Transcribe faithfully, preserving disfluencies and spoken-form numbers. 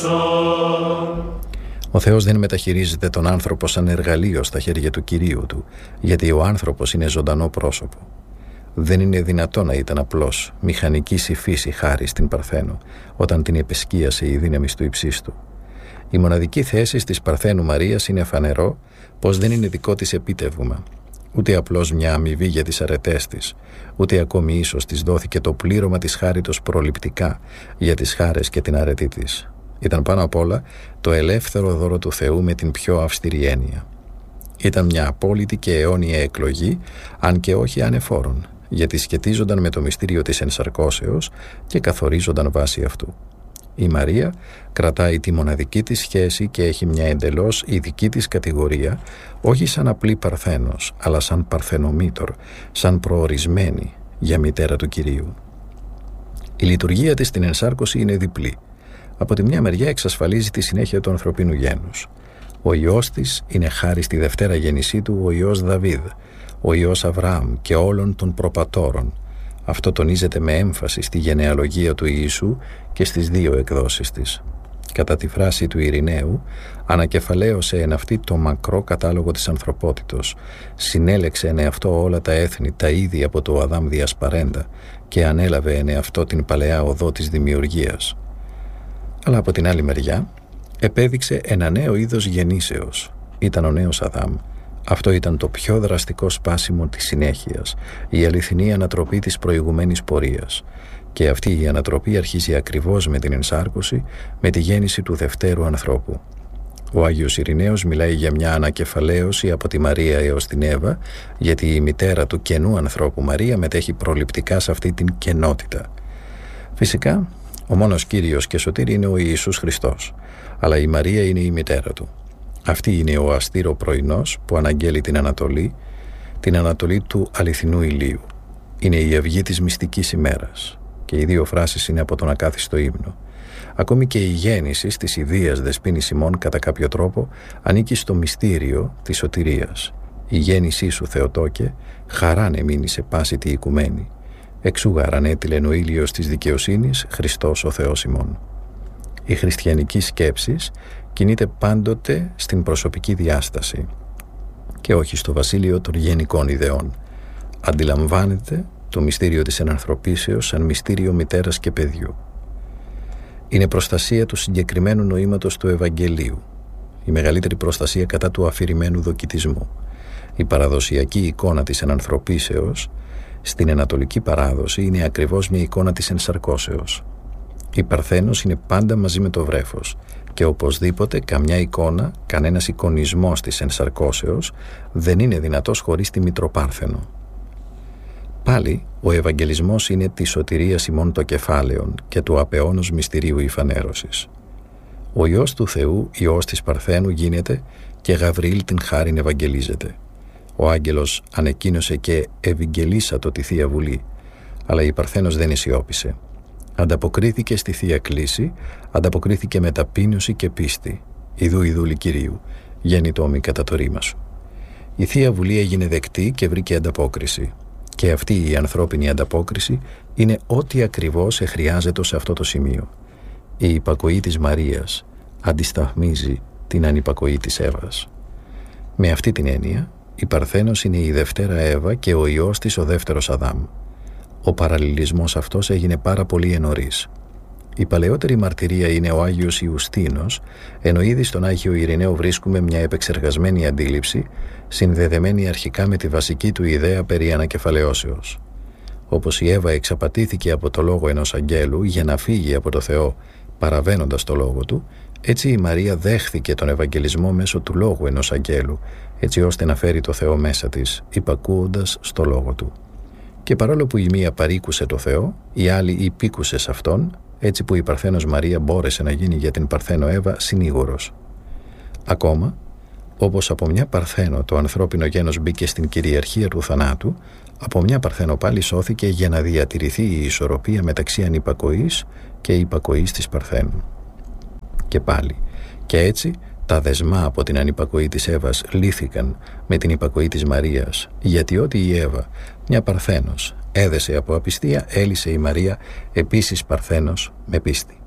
Ο Θεός δεν μεταχειρίζεται τον άνθρωπο σαν εργαλείο στα χέρια του Κυρίου του, γιατί ο άνθρωπος είναι ζωντανό πρόσωπο. Δεν είναι δυνατό να ήταν απλώς μηχανική η φύση χάρη στην Παρθένο, όταν την επεσκίασε η δύναμη του υψίστου. Η μοναδική θέση της Παρθένου Μαρίας είναι φανερό πως δεν είναι δικό της επίτευγμα, ούτε απλώς μια αμοιβή για τις αρετές της, ούτε ακόμη ίσως της δόθηκε το πλήρωμα της χάριτος προληπτικά για τις χάρες και την αρετή της. Ήταν πάνω απ' όλα το ελεύθερο δώρο του Θεού με την πιο αυστηρή έννοια. Ήταν μια απόλυτη και αιώνια εκλογή, αν και όχι ανεφόρον, γιατί σχετίζονταν με το μυστήριο της ενσαρκώσεως και καθορίζονταν βάσει αυτού. Η Μαρία κρατάει τη μοναδική της σχέση και έχει μια εντελώς ειδική της κατηγορία, όχι σαν απλή Παρθένος, αλλά σαν Παρθενομήτωρ, σαν προορισμένη για μητέρα του Κυρίου. Η λειτουργία της στην ενσάρκωση είναι διπλή. Από τη μια μεριά εξασφαλίζει τη συνέχεια του ανθρωπίνου γένους. Ο Υιός της είναι χάρη στη δευτέρα γέννησή του ο Υιός Δαβίδ, ο Υιός Αβραάμ και όλων των προπατώρων. Αυτό τονίζεται με έμφαση στη γενεαλογία του Ιησού και στις δύο εκδόσεις της. Κατά τη φράση του Ειρηναίου, ανακεφαλαίωσε εν αυτή το μακρό κατάλογο της ανθρωπότητος, συνέλεξε εν εαυτό όλα τα έθνη τα είδη από το Αδάμ διασπαρέντα και ανέλαβε εν εαυτό την παλαιά οδό της δημιουργίας. Αλλά από την άλλη μεριά, επέδειξε ένα νέο είδος γεννήσεως. Ήταν ο νέος Αδάμ. Αυτό ήταν το πιο δραστικό σπάσιμο της συνέχειας, η αληθινή ανατροπή της προηγουμένης πορείας. Και αυτή η ανατροπή αρχίζει ακριβώς με την ενσάρκωση, με τη γέννηση του δευτέρου ανθρώπου. Ο Άγιος Ειρηναίος μιλάει για μια ανακεφαλαίωση από τη Μαρία έως την Εύα, γιατί η μητέρα του καινού ανθρώπου Μαρία μετέχει προληπτικά σε αυτή την κενότητα. Φυσικά, ο μόνος Κύριος και Σωτήρ είναι ο Ιησούς Χριστός, αλλά η Μαρία είναι η μητέρα του. Αυτή είναι ο αστήρο πρωινός που αναγγέλει την Ανατολή, την Ανατολή του αληθινού ηλίου. Είναι η αυγή της μυστικής ημέρας. Και οι δύο φράσεις είναι από τον ακάθιστο ύμνο. Ακόμη και η γέννηση της ιδίας δεσποίνης ημών κατά κάποιο τρόπο ανήκει στο μυστήριο της σωτηρίας. Η γέννησή σου, Θεοτόκε, χαράν εμείνει σε πάση τη οικουμένη. Εξού γάραν έτειλεν ο ήλιος της δικαιοσύνης, Χριστός ο Θεός ημών. Η χριστιανική σκέψη κινείται πάντοτε στην προσωπική διάσταση και όχι στο βασίλειο των γενικών ιδεών. Αντιλαμβάνεται το μυστήριο της ενανθρωπίσεως σαν μυστήριο μητέρας και παιδιού. Είναι προστασία του συγκεκριμένου νοήματος του Ευαγγελίου, η μεγαλύτερη προστασία κατά του αφηρημένου δοκιτισμού. Η παραδοσιακή εικόνα της ενανθρωπίσεως στην ανατολική παράδοση είναι ακριβώς μια εικόνα της ενσαρκώσεως. Η Παρθένος είναι πάντα μαζί με το βρέφος και οπωσδήποτε καμιά εικόνα, κανένας εικονισμός της ενσαρκώσεως δεν είναι δυνατός χωρίς τη Μητροπάρθενο. Πάλι, ο Ευαγγελισμός είναι τη σωτηρίας ημών το κεφάλαιον και του απεώνος μυστηρίου η φανέρωσης. Ο Υιός του Θεού, Υιός της Παρθένου γίνεται και Γαβριήλ την χάριν ευαγγελίζεται. Ο άγγελος ανεκοίνωσε και ευηγγελίσατο τη Θεία Βουλή, αλλά η Παρθένος δεν αισιώπησε. Ανταποκρίθηκε στη Θεία Κλήση, ανταποκρίθηκε με ταπείνωση και πίστη. Ιδού ιδούλη Κυρίου, γέννητό κατά το ρήμα σου. Η Θεία Βουλή έγινε δεκτή και βρήκε ανταπόκριση. Και αυτή η ανθρώπινη ανταπόκριση είναι ό,τι ακριβώς χρειάζεται σε αυτό το σημείο. Η υπακοή της Μαρίας αντισταθμίζει την ανυπακοή της Εύας. Με αυτή την έννοια, η Παρθένος είναι η δευτέρα Εύα και ο Υιός της ο δεύτερος Αδάμ. Ο παραλληλισμός αυτός έγινε πάρα πολύ ενωρίς. Η παλαιότερη μαρτυρία είναι ο Άγιος Ιουστίνος, ενώ ήδη στον Άγιο Ειρηναίο βρίσκουμε μια επεξεργασμένη αντίληψη, συνδεδεμένη αρχικά με τη βασική του ιδέα περί ανακεφαλαιώσεως. Όπως η Εύα εξαπατήθηκε από το λόγο ενός αγγέλου για να φύγει από το Θεό παραβαίνοντας το λόγο του, έτσι η Μαρία δέχθηκε τον Ευαγγελισμό μέσω του λόγου ενός αγγέλου, έτσι ώστε να φέρει το Θεό μέσα της, υπακούοντας στο λόγο του. Και παρόλο που η μία παρήκουσε το Θεό, η άλλη υπήκουσε σε Αυτόν, έτσι που η Παρθένος Μαρία μπόρεσε να γίνει για την Παρθένο Εύα συνήγορος. Ακόμα, όπως από μια Παρθένο το ανθρώπινο γένος μπήκε στην κυριαρχία του θανάτου, από μια Παρθένο πάλι σώθηκε για να διατηρηθεί η ισορροπία μεταξύ ανυπακοής και υπακοής της Παρθένου. Και πάλι, και έτσι τα δεσμά από την ανυπακοή της Εύας λύθηκαν με την υπακοή της Μαρίας, γιατί ό,τι η Εύα, μια Παρθένος, έδεσε από απιστία, έλυσε η Μαρία, επίσης Παρθένος, με πίστη.